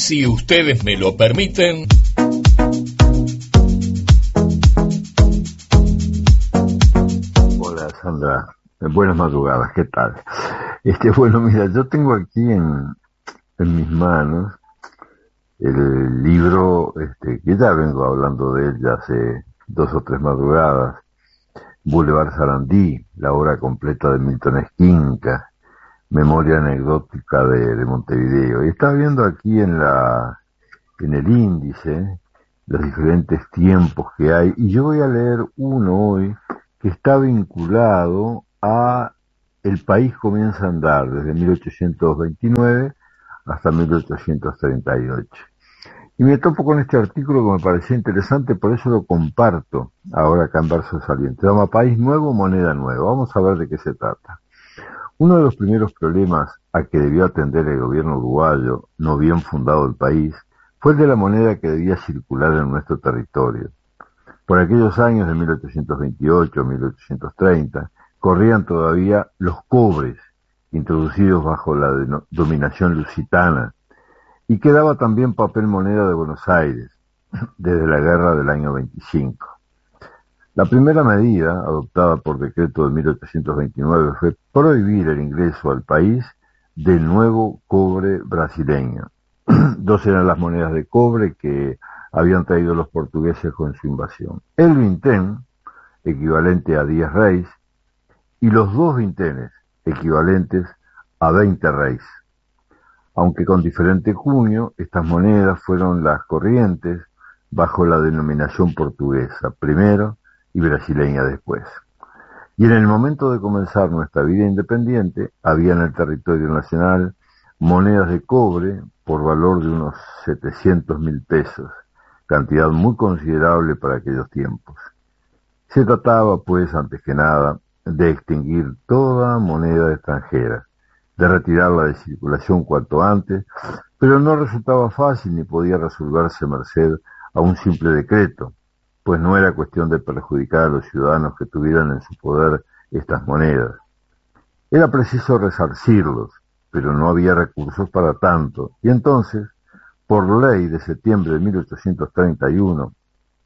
Si ustedes me lo permiten. Hola Sandra, buenas madrugadas, ¿qué tal? Bueno, mira, yo tengo aquí en mis manos el libro, que ya vengo hablando de él ya hace 2 o 3 madrugadas, Boulevard Sarandí, la obra completa de Milton Esquinca, Memoria anecdótica de Montevideo. Y estaba viendo aquí en el índice los diferentes tiempos que hay, y yo voy a leer uno hoy que está vinculado a El país comienza a andar desde 1829 hasta 1838. Y me topo con este artículo que me parecía interesante, por eso lo comparto ahora acá en Verso Saliente. Se llama País Nuevo, Moneda Nueva. Vamos a ver de qué se trata. Uno de los primeros problemas a que debió atender el gobierno uruguayo, no bien fundado el país, fue el de la moneda que debía circular en nuestro territorio. Por aquellos años de 1828 a 1830, corrían todavía los cobres, introducidos bajo la dominación lusitana, y quedaba también papel moneda de Buenos Aires, desde la guerra del año 25. La primera medida, adoptada por decreto de 1829, fue prohibir el ingreso al país del nuevo cobre brasileño. 2 eran las monedas de cobre que habían traído los portugueses con su invasión: el vintén, equivalente a 10 reis, y los 2 vintenes, equivalentes a 20 reis. Aunque con diferente cuño, estas monedas fueron las corrientes bajo la denominación portuguesa primero y brasileña después. Y en el momento de comenzar nuestra vida independiente, había en el territorio nacional monedas de cobre por valor de unos 700.000 pesos, cantidad muy considerable para aquellos tiempos. Se trataba, pues, antes que nada, de extinguir toda moneda extranjera, de retirarla de circulación cuanto antes, pero no resultaba fácil ni podía resolverse merced a un simple decreto, pues no era cuestión de perjudicar a los ciudadanos que tuvieran en su poder estas monedas. Era preciso resarcirlos, pero no había recursos para tanto, y entonces, por ley de septiembre de 1831,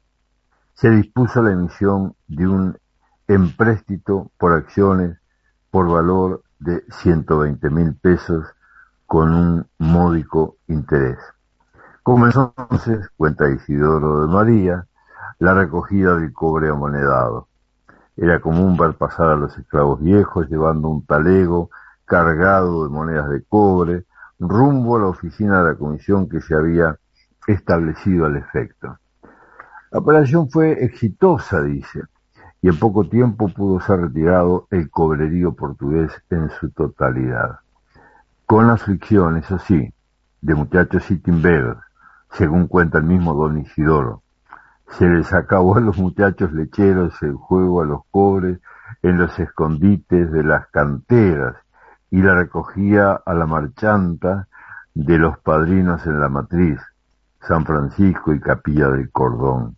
se dispuso la emisión de un empréstito por acciones por valor de 120.000 pesos con un módico interés. Comenzó entonces, cuenta Isidoro de María, la recogida del cobre amonedado. Era común ver pasar a los esclavos viejos llevando un talego cargado de monedas de cobre rumbo a la oficina de la comisión que se había establecido al efecto. La operación fue exitosa, dice, y en poco tiempo pudo ser retirado el cobrerío portugués en su totalidad. Con la aflicción, eso sí, de muchachos y timberos, según cuenta el mismo don Isidoro. Se les acabó a los muchachos lecheros el juego a los cobres en los escondites de las canteras y la recogía a la marchanta de los padrinos en la matriz, San Francisco y Capilla del Cordón.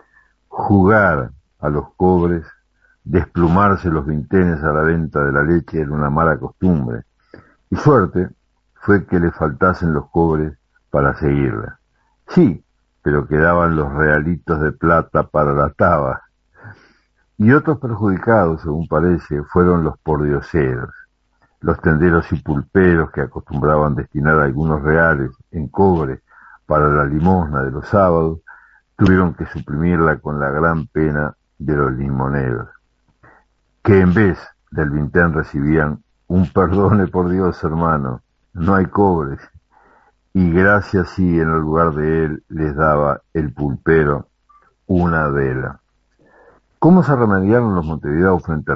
Jugar a los cobres, desplumarse los vintenes a la venta de la leche era una mala costumbre, y suerte fue que le faltasen los cobres para seguirla. Sí, pero quedaban los realitos de plata para la taba. Y otros perjudicados, según parece, fueron los pordioseros, los tenderos y pulperos que acostumbraban destinar algunos reales en cobre para la limosna de los sábados, tuvieron que suprimirla con la gran pena de los limoneros, que en vez del vintén recibían un perdone por Dios, hermano, no hay cobres, y gracias sí en el lugar de él les daba el pulpero una vela. ¿Cómo se remediaron los montevideanos frente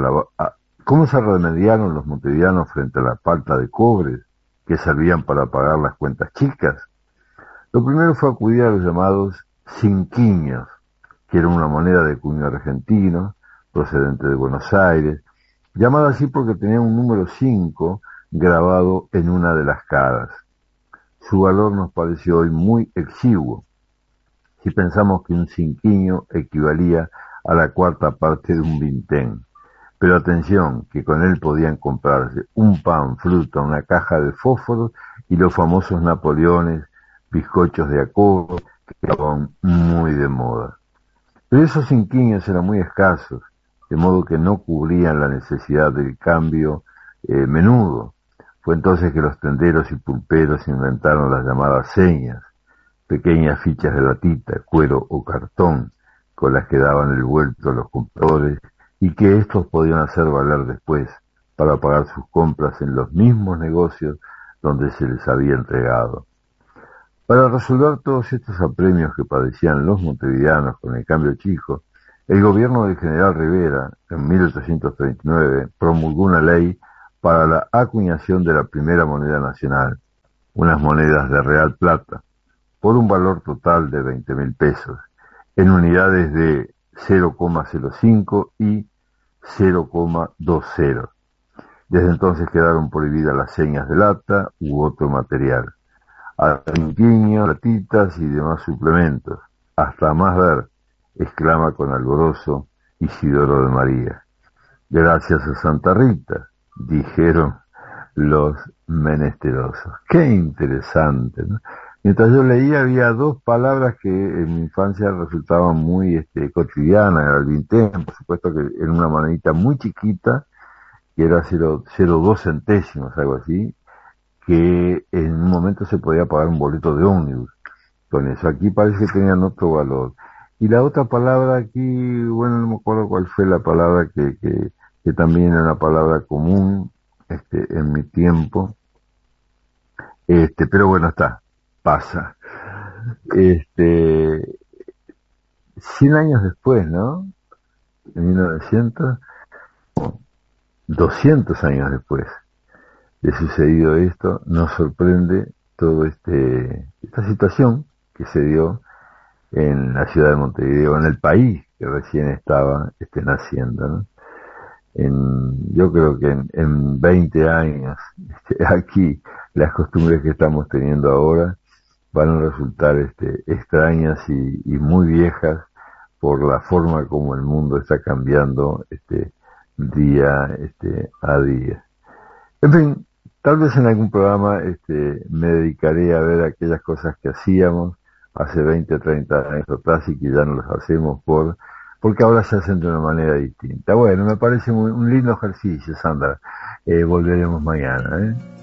a la falta de cobres que servían para pagar las cuentas chicas? Lo primero fue acudir a los llamados cinquiños, que era una moneda de cuño argentino, procedente de Buenos Aires, llamada así porque tenía un número 5 grabado en una de las caras. Su valor nos pareció hoy muy exiguo, si pensamos que un cinquiño equivalía a la cuarta parte de un vintén. Pero atención, que con él podían comprarse un pan, fruta, una caja de fósforos y los famosos Napoleones bizcochos de acodo que estaban muy de moda. Pero esos inquinios eran muy escasos, de modo que no cubrían la necesidad del cambio menudo. Fue entonces que los tenderos y pulperos inventaron las llamadas señas, pequeñas fichas de latita, cuero o cartón, con las que daban el vuelto a los compradores y que estos podían hacer valer después para pagar sus compras en los mismos negocios donde se les había entregado. Para resolver todos estos apremios que padecían los montevideanos con el cambio chico, el gobierno del general Rivera, en 1839, promulgó una ley para la acuñación de la primera moneda nacional, unas monedas de real plata, por un valor total de 20.000 pesos, en unidades de 0,05 y 0,20. Desde entonces quedaron prohibidas las señas de lata u otro material, arrinquiños, latitas y demás suplementos. Hasta más ver, exclama con alborozo Isidoro de María. Gracias a Santa Rita, dijeron los menesterosos. Qué interesante, ¿no? Mientras yo leía había dos palabras que en mi infancia resultaban muy cotidianas, el vintén, por supuesto que en una monedita muy chiquita, que era 0,02 centésimos, algo así, que en un momento se podía pagar un boleto de ómnibus. Con eso aquí parece que tenían otro valor. Y la otra palabra aquí, bueno, no me acuerdo cuál fue la palabra que también era una palabra común en mi tiempo. Pero bueno, pasa. 100 años después, ¿no? En 1900, 200 años después de sucedido esto, nos sorprende todo esta situación que se dio en la ciudad de Montevideo, en el país que recién estaba naciendo, ¿no? Yo creo que en 20 años, aquí las costumbres que estamos teniendo ahora van a resultar extrañas y muy viejas por la forma como el mundo está cambiando día a día. En fin, tal vez en algún programa me dedicaré a ver aquellas cosas que hacíamos hace 20, 30 años atrás y que ya no las hacemos porque ahora se hacen de una manera distinta. Bueno, me parece un lindo ejercicio, Sandra. Volveremos mañana, ¿eh?